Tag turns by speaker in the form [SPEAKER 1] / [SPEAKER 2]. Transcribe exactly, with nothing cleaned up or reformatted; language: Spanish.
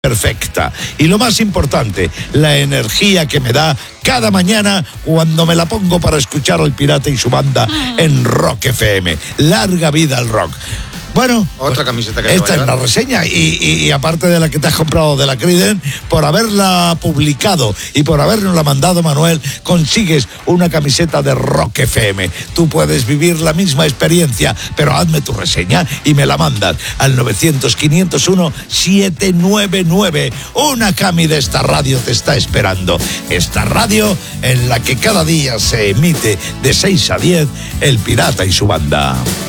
[SPEAKER 1] perfecta. Y lo más importante, la energía que me da cada mañana cuando me la pongo para escuchar al Pirata y su banda en Rock F M. Larga vida al rock. Bueno,
[SPEAKER 2] otra camiseta que
[SPEAKER 1] esta es una reseña y, y, y aparte de la que te has comprado de la Creedence, por haberla publicado y por habernosla mandado, Manuel, consigues una camiseta de Rock F M. Tú puedes vivir la misma experiencia, pero hazme tu reseña y me la mandas al novecientos, quinientos uno, setecientos noventa y nueve. Una cami de esta radio te está esperando. Esta radio en la que cada día se emite de seis a diez El Pirata y su banda.